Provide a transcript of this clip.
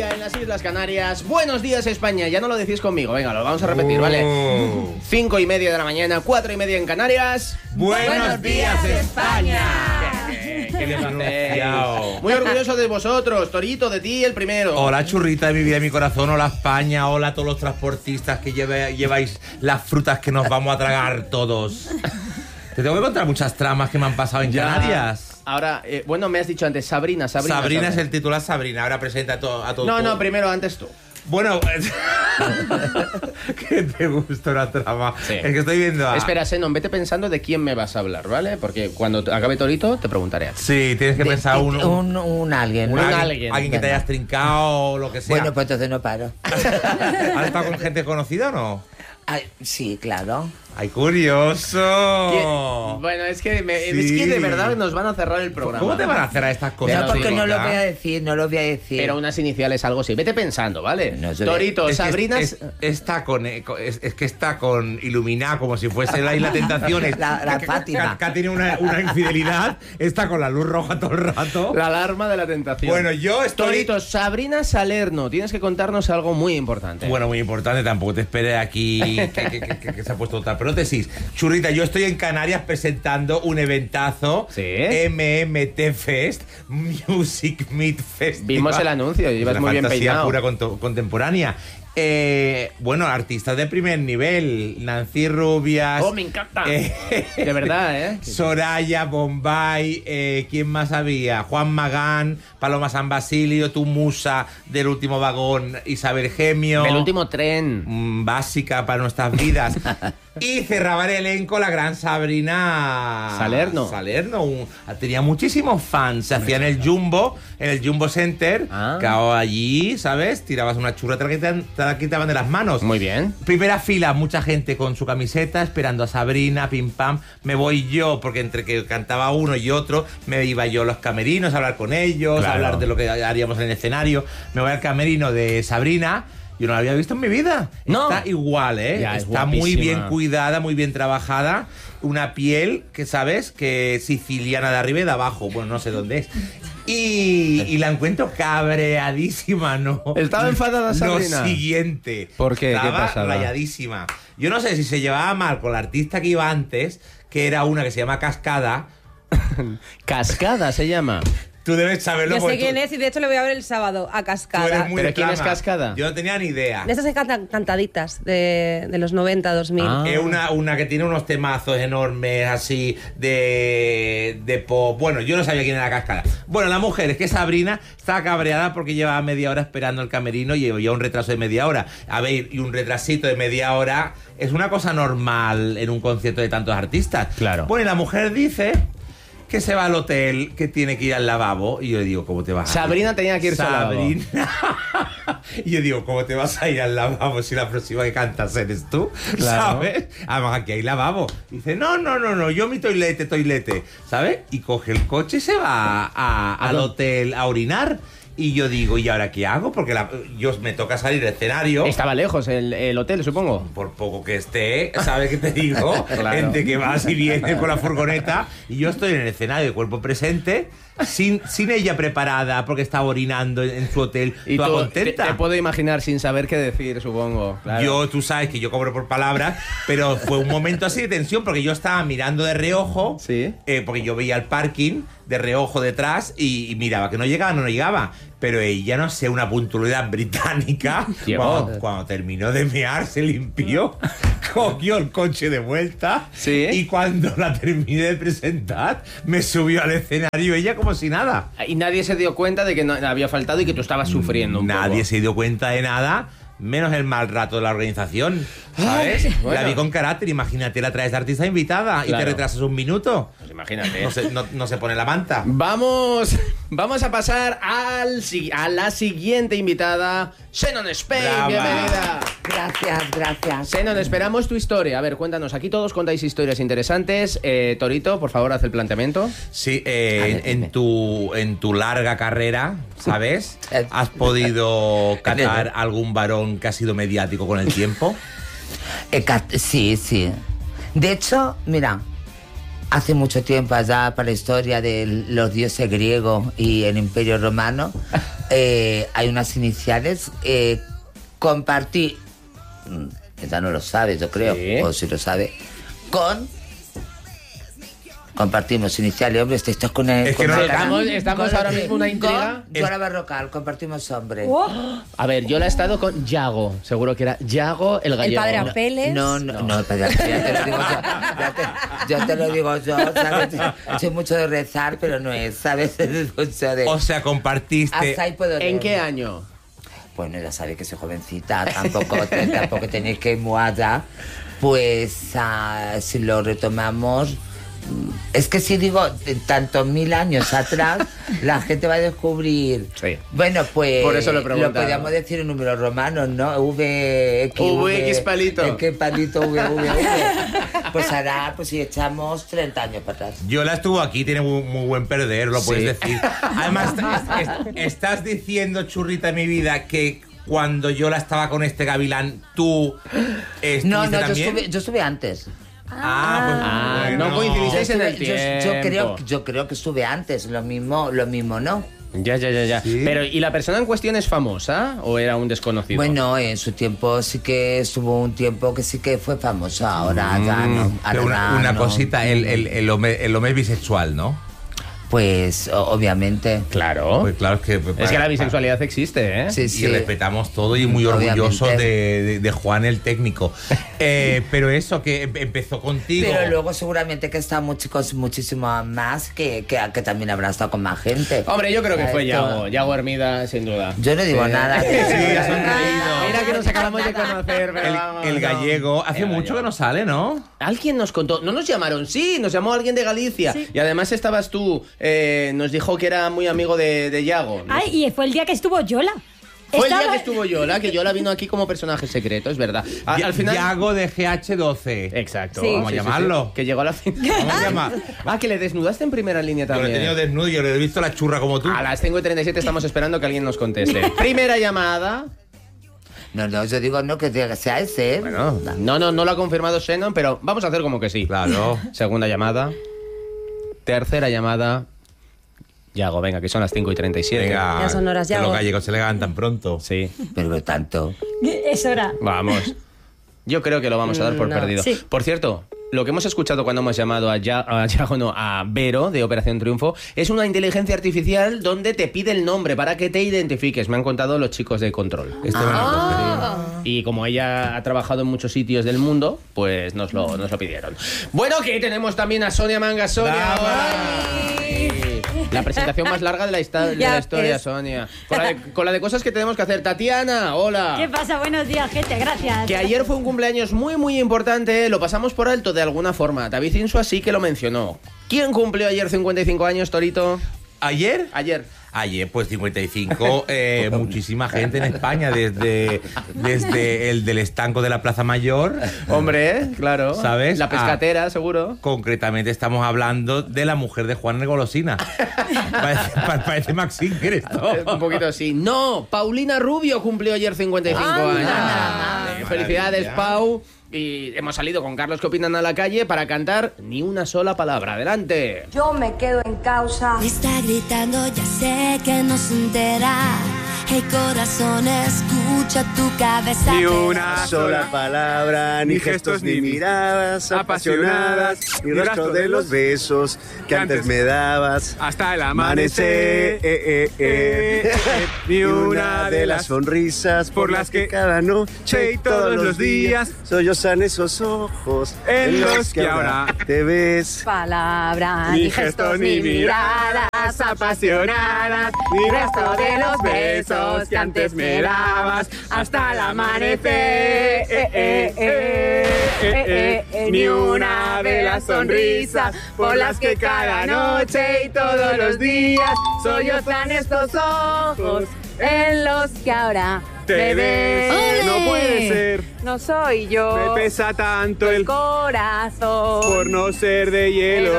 en las Islas Canarias. Buenos días, España. Ya no lo decís conmigo. Venga, lo vamos a repetir, ¿vale? 5:30 de la mañana, 4:30 en Canarias. Buenos días, España. ¿Qué les hace? Muy orgulloso de vosotros, Torito, de ti el primero. Hola, churrita de mi vida y mi corazón. Hola, España. Hola a todos los transportistas que lleváis las frutas que nos vamos a tragar todos. Te tengo que contar muchas tramas que me han pasado en Canarias. Ahora, bueno, me has dicho antes Sabrina es el titular. Sabrina, ahora presenta a todo. No, primero, antes tú. Bueno, que te gusta una trama. Sí. Es que estoy viendo a... Espera, Senon, vete pensando de quién me vas a hablar, ¿vale? Porque cuando acabe Torito te preguntaré a ti. Sí, tienes que pensar un alguien. Alguien que te hayas trincado o lo que sea. Bueno, pues entonces no paro. ¿Has estado con gente conocida o no? Ay, sí, claro. ¡Ay, curioso! Bueno, es que Sí. de verdad nos van a cerrar el programa. ¿Cómo te van a hacer a estas cosas? No, porque churrita? no lo voy a decir, Pero unas iniciales, algo así. Vete pensando, ¿vale? No, yo Torito, Es que Sabrina... está con iluminada como si fuese la Isla Tentaciones. La Fátima. Que tiene una infidelidad. Está con la luz roja todo el rato. La alarma de la tentación. Bueno, yo estoy... Torito, Sabrina Salerno, tienes que contarnos algo muy importante. Bueno, muy importante, tampoco te esperes aquí que se ha puesto otra prótesis. Churrita, yo estoy en Canarias presentando un eventazo. ¿Sí? MMT Fest, Music Meet Festival. Vimos el anuncio, ibas La muy bien fantasía peinado. pura contemporánea. Bueno, artistas de primer nivel. Nancy Rubias. ¡Oh, me encanta! De verdad, ¿eh? Soraya, Bombay, ¿quién más había? Juan Magán, Paloma San Basilio, tu musa del último vagón, Isabel Gemio. El último tren. Básica para nuestras vidas. Y cerraba el elenco la gran Sabrina Salerno. Tenía muchísimos fans. Se hacía en el Jumbo Center. Que allí, ¿sabes? Tirabas una churra, te la quitaban de las manos. Muy bien. Primera fila, mucha gente con su camiseta esperando a Sabrina, pim pam. Me voy yo, porque entre que cantaba uno y otro, me iba yo a los camerinos a hablar con ellos, Claro. a hablar de lo que haríamos en el escenario. Me voy al camerino de Sabrina. Yo no la había visto en mi vida. No. Está igual, ¿eh? Ya, es está muy guapísima. bien cuidada, muy bien trabajada. Una piel que, ¿sabes? Que es siciliana de arriba y de abajo. Bueno, no sé dónde es. Y la encuentro cabreadísima, ¿no? ¿Estaba enfadada Sabrina? Lo siguiente. ¿Por qué? ¿Qué Estaba pasaba? rayadísima. Yo no sé si se llevaba mal con la artista que iba antes, que era una que se llama Cascada. Cascada se llama. Tú debes saberlo. Yo sé porque quién es y de hecho le voy a ver el sábado a tú eres Cascada. muy ¿Pero de quién es trama. Cascada? Yo no tenía ni idea. De esas que cantan cantaditas de los 90, 2000. Ah. Es una que tiene unos temazos enormes así de pop. Bueno, yo no sabía quién era Cascada. Bueno, la mujer es que Sabrina estaba cabreada porque llevaba media hora esperando el camerino y había un retraso de media hora. A ver, y un retrasito de media hora es una cosa normal en un concierto de tantos artistas. Claro. Bueno, y la mujer dice que se va al hotel, que tiene que ir al lavabo. Y yo digo, ¿cómo te vas a ir? Sabrina tenía que irse al lavabo. Sabrina. Y yo digo, ¿cómo te vas a ir al lavabo si la próxima que cantas eres tú? Claro. ¿Sabes? Además, aquí hay lavabo. Dice, no, yo mi toilete, ¿sabes? Y coge el coche y se va al hotel a orinar. Y yo digo, ¿y ahora qué hago? Porque yo me toca salir del escenario. Estaba lejos el hotel, supongo. Por poco que esté, ¿sabes qué te digo? Claro. Gente que vas y vienes con la furgoneta y yo estoy en el escenario de cuerpo presente sin ella preparada porque estaba orinando en su hotel, Y toda tú, contenta. te puedo imaginar sin saber qué decir, supongo. Claro. Tú sabes que yo cobro por palabras, pero fue un momento así de tensión porque yo estaba mirando de reojo, Sí. porque yo veía el parking de reojo detrás y miraba que no llegaba. Pero ella, no sé, una puntualidad británica, Llegó. cuando terminó de mear, se limpió, cogió el coche de vuelta Sí. y cuando la terminé de presentar, me subió al escenario ella como si nada. Y nadie se dio cuenta de que no había faltado y que tú estabas sufriendo un Nadie poco. se dio cuenta de nada, menos el mal rato de la organización, ¿sabes? Bueno. La vi con carácter, imagínate, la traes de artista invitada y Claro. te retrasas un minuto. Pues imagínate. No se pone la manta. Vamos a pasar a la siguiente invitada, Shannon Spain. Brava. Bienvenida. Gracias. Shannon, esperamos tu historia. A ver, cuéntanos. Aquí todos contáis historias interesantes. Torito, por favor, haz el planteamiento. Sí, ver, dime. en tu larga carrera, ¿sabes? ¿Has podido catar algún varón que ha sido mediático con el tiempo? Sí. De hecho, mira, hace mucho tiempo allá para la historia de los dioses griegos y el Imperio Romano, hay unas iniciales. Compartí, ella no lo sabe, yo creo, Sí. o si lo sabe, compartimos iniciales, hombre, esto es con el... Es que con no, el- estamos con- ahora mismo una intriga. Con Yola Barrocal, compartimos hombre. A ver, yo la he estado con Yago. Seguro que era Yago el El gallego. padre Apeles. No, espera, ya te lo digo yo. Ya te lo digo yo, ¿sabes? Soy mucho de rezar, pero no es, ¿sabes? Es mucho de... O sea, compartiste. Hasta ahí puedo ¿En leer. qué año? Bueno, ya sabéis que soy jovencita, tampoco tenéis que ir muy allá. Pues si lo retomamos, es que si digo tantos 1000 años atrás, la gente va a descubrir. Sí. Bueno, pues Por eso lo he preguntado. podríamos decir en números romanos, ¿no? VX palito. X palito, V. Pues ahora, pues si echamos 30 años para atrás. Yola estuvo aquí, tiene muy buen perder, lo puedes decir. Además, estás diciendo, churrita mi vida, que cuando Yola estaba con este gavilán, tú estuviste No, también. yo estuve antes. No coincidisteis en el tiempo. Yo creo que estuve antes, lo mismo no. Ya. Sí. Pero, ¿y la persona en cuestión es famosa o era un desconocido? Bueno, en su tiempo sí que estuvo un tiempo que sí que fue famoso, ahora ya no. Pero Ahora una no. cosita, el hombre bisexual, ¿no? Pues obviamente. Claro. Pues claro, Es que la bisexualidad existe, ¿eh? Sí, Y sí. respetamos todo y muy orgullosos Obviamente. de Juan el técnico. Pero eso, que empezó contigo. Pero luego seguramente que están muchos, muchísimo más que también habrán estado con más gente. Hombre, yo creo que fue Esto- Yago Hermida, sin duda. Yo no digo nada. Sí, ha sonreído. Mira que nos acabamos de conocer, pero El, vamos, el no. gallego, hace El mucho gallego. que no sale, ¿no? Alguien nos contó, no nos llamaron, sí, nos llamó alguien de Galicia. Y además estabas tú, nos dijo que era muy amigo de Yago. Ay, y fue el día que estuvo Yola. Fue el día Estaba- que estuvo Yola, que Yola vino aquí como personaje secreto, es verdad. Al final... Yago de GH12. Exacto. Sí. ¿Cómo llamarlo? Que llegó a la fin. ¿Cómo se llama? Que le desnudaste en primera línea Yo lo he también. tenido desnudo, yo le he visto la churra como tú. A las 5:37 estamos esperando que alguien nos conteste. Primera llamada. No, yo digo no que sea ese. ¿eh? Bueno, no lo ha confirmado Shannon, pero vamos a hacer como que sí. Claro. Segunda llamada. Tercera llamada. Yago, venga, que son las 5:37. Venga, Ya son horas, que Yago. los gallegos se levantan pronto. Sí, Pero tanto. Es hora. vamos. Yo creo que lo vamos a dar por No. perdido. Sí. Por cierto, lo que hemos escuchado cuando hemos llamado a Vero de Operación Triunfo es una inteligencia artificial donde te pide el nombre para que te identifiques. Me han contado los chicos de Control. Esto me lo coge. Y como ella ha trabajado en muchos sitios del mundo, pues nos lo pidieron. Bueno, que tenemos también a Sonia Manga. Sonia, Bravo. hola. La presentación más larga de la Ya historia, ves. Sonia. Con la de cosas que tenemos que hacer. Tatiana, hola. ¿Qué pasa? Buenos días, gente. Gracias. Que ayer fue un cumpleaños muy importante, lo pasamos por alto de alguna forma. David Insua sí que lo mencionó. ¿Quién cumplió ayer 55 años, Torito? ¿Ayer? Ayer, pues 55, muchísima gente en España, desde el del estanco de la Plaza Mayor. Hombre, claro. ¿Sabes? La pescatera, seguro. Concretamente estamos hablando de la mujer de Juan el Golosina. Parece Max Singer esto. Un poquito así. No, Paulina Rubio cumplió ayer 55 años. Felicidades, Maravilla. Pau. Y hemos salido con Carlos que opinan a la calle para cantar ni una sola palabra. Adelante. Yo me quedo en causa. Me está gritando, ya sé que no se entera. Hey corazón, escucha tu cabeza. Ni una sola palabra, ni gestos, ni miradas apasionadas, ni rastro de los besos que antes me dabas. Hasta el amanecer, Ni una de las sonrisas por las que cada noche y todos los días sollozan esos ojos en los que ahora te ves. Palabras, ni gestos, ni miradas apasionadas, ni resto de los besos que antes me dabas hasta el amanecer. Ni una de las sonrisas por las que cada noche y todos los días sollozan estos ojos en los que ahora te ves. No puede ser, no soy yo. me pesa tanto el corazón. por no ser de hielo.